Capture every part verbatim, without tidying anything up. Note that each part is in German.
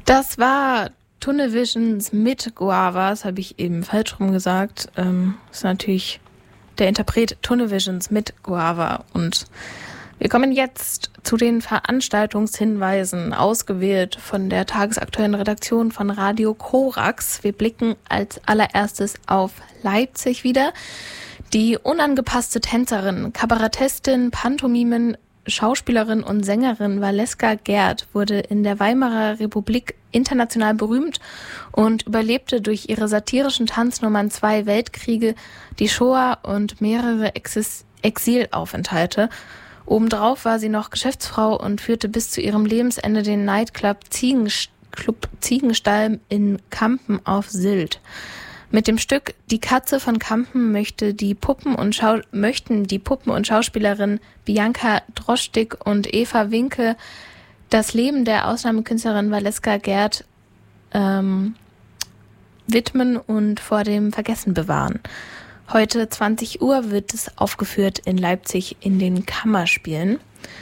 Das war Tunnel Visions mit Guava, das habe ich eben falsch rum gesagt. Ähm, das ist natürlich der Interpret Tunnel Visions mit Guava. Und wir kommen jetzt zu den Veranstaltungshinweisen, ausgewählt von der tagesaktuellen Redaktion von Radio Korax. Wir blicken als allererstes auf Leipzig wieder. Die unangepasste Tänzerin, Kabarettistin, Pantomimen, Schauspielerin und Sängerin Valeska Gerd wurde in der Weimarer Republik international berühmt und überlebte durch ihre satirischen Tanznummern zwei Weltkriege, die Shoah und mehrere Exis- Exilaufenthalte. Obendrauf war sie noch Geschäftsfrau und führte bis zu ihrem Lebensende den Nightclub Ziegenst- Club Ziegenstall in Kampen auf Sylt. Mit dem Stück Die Katze von Kampen möchte die Puppen und Schau- möchten die Puppen- und Schauspielerinnen Bianca Droschtig und Eva Winke das Leben der Ausnahmekünstlerin Valeska Gerd ähm, widmen und vor dem Vergessen bewahren. Heute zwanzig Uhr wird es aufgeführt in Leipzig in den Kammerspielen.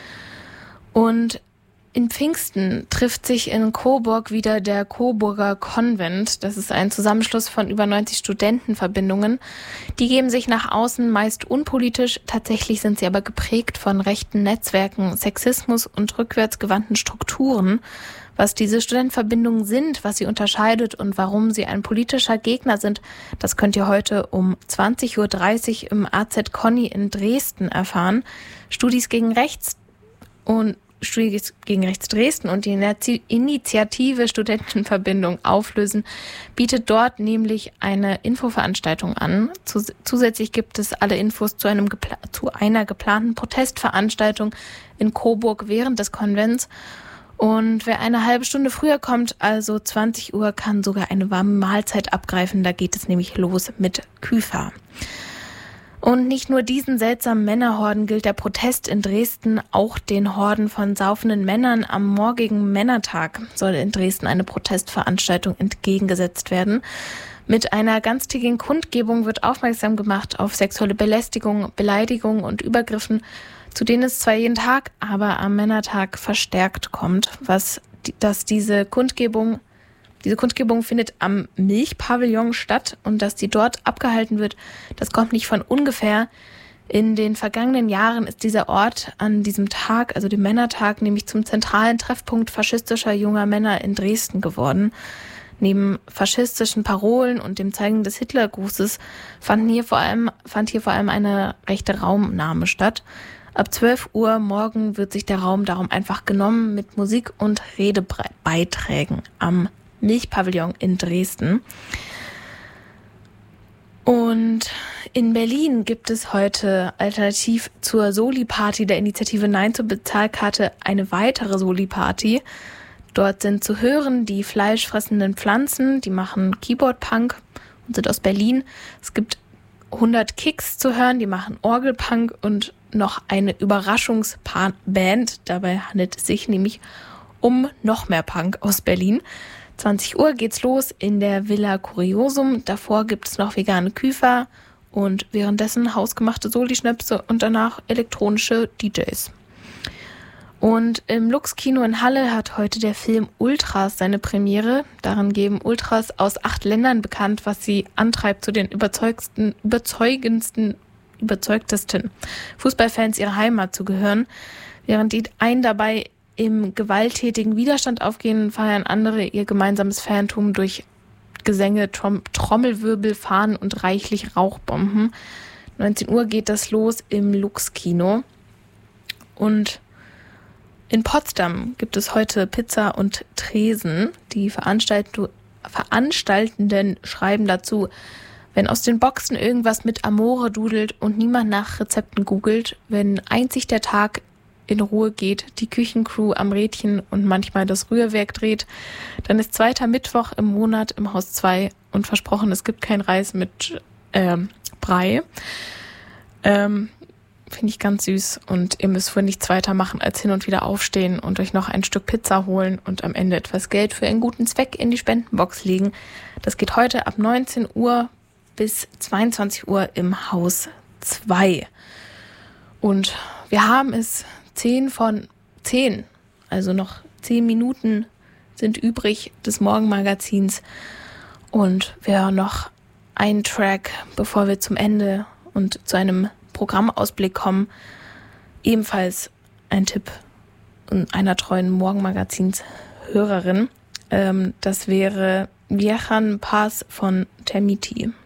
Und in Pfingsten trifft sich in Coburg wieder der Coburger Konvent. Das ist ein Zusammenschluss von über neunzig Studentenverbindungen. Die geben sich nach außen meist unpolitisch. Tatsächlich sind sie aber geprägt von rechten Netzwerken, Sexismus und rückwärtsgewandten Strukturen. Was diese Studentenverbindungen sind, was sie unterscheidet und warum sie ein politischer Gegner sind, das könnt ihr heute um zwanzig Uhr dreißig im A Z Conny in Dresden erfahren. Studis gegen Rechts und Studis gegen Rechts Dresden und die Initiative Studentenverbindung auflösen, bietet dort nämlich eine Infoveranstaltung an. Zus- zusätzlich gibt es alle Infos zu, einem gepla- zu einer geplanten Protestveranstaltung in Coburg während des Konvents. Und wer eine halbe Stunde früher kommt, also zwanzig Uhr, kann sogar eine warme Mahlzeit abgreifen. Da geht es nämlich los mit Küfer. Und nicht nur diesen seltsamen Männerhorden gilt der Protest in Dresden, auch den Horden von saufenden Männern. Am morgigen Männertag soll in Dresden eine Protestveranstaltung entgegengesetzt werden. Mit einer ganztägigen Kundgebung wird aufmerksam gemacht auf sexuelle Belästigung, Beleidigung und Übergriffen, zu denen es zwar jeden Tag, aber am Männertag verstärkt kommt. Was, dass diese Kundgebung Diese Kundgebung findet am Milchpavillon statt und dass die dort abgehalten wird, das kommt nicht von ungefähr. In den vergangenen Jahren ist dieser Ort an diesem Tag, also dem Männertag, nämlich zum zentralen Treffpunkt faschistischer junger Männer in Dresden geworden. Neben faschistischen Parolen und dem Zeigen des Hitlergrußes fanden hier vor allem, fand hier vor allem eine rechte Raumnahme statt. Ab zwölf Uhr morgen wird sich der Raum darum einfach genommen mit Musik und Redebeiträgen am Milchpavillon in Dresden. Und in Berlin gibt es heute alternativ zur Soli-Party der Initiative Nein zur Bezahlkarte eine weitere Soli-Party. Dort sind zu hören die fleischfressenden Pflanzen, die machen Keyboard-Punk und sind aus Berlin. Es gibt hundert Kicks zu hören, die machen Orgelpunk und noch eine Überraschungsband. Dabei handelt es sich nämlich um noch mehr Punk aus Berlin. zwanzig Uhr geht's los in der Villa Curiosum. Davor gibt es noch vegane Küfer und währenddessen hausgemachte Soli-Schnäpse und danach elektronische D Js. Und im Lux-Kino in Halle hat heute der Film Ultras seine Premiere. Darin geben Ultras aus acht Ländern bekannt, was sie antreibt, zu den überzeugsten, überzeugendsten, überzeugtesten Fußballfans ihrer Heimat zu gehören. Während die einen dabei im gewalttätigen Widerstand aufgehen, feiern andere ihr gemeinsames Fantum durch Gesänge, Trom- Trommelwirbel, Fahnen und reichlich Rauchbomben. neunzehn Uhr geht das los im Lux-Kino. Und in Potsdam gibt es heute Pizza und Tresen. Die Veranstalt- Veranstaltenden schreiben dazu, wenn aus den Boxen irgendwas mit Amore dudelt und niemand nach Rezepten googelt, wenn einzig der Tag in Ruhe geht, die Küchencrew am Rädchen und manchmal das Rührwerk dreht, dann ist zweiter Mittwoch im Monat im Haus zwei und versprochen, es gibt kein Reis mit ähm, Brei. Ähm, Finde ich ganz süß und ihr müsst wohl nichts weitermachen als hin und wieder aufstehen und euch noch ein Stück Pizza holen und am Ende etwas Geld für einen guten Zweck in die Spendenbox legen. Das geht heute ab neunzehn Uhr bis zweiundzwanzig Uhr im Haus zwei. Und wir haben es zehn von zehn, also noch zehn Minuten sind übrig des Morgenmagazins. Und wir hören noch einen Track, bevor wir zum Ende und zu einem Programmausblick kommen. Ebenfalls ein Tipp einer treuen Morgenmagazins-Hörerin. Ähm, das wäre Viajan Paz von Termiti.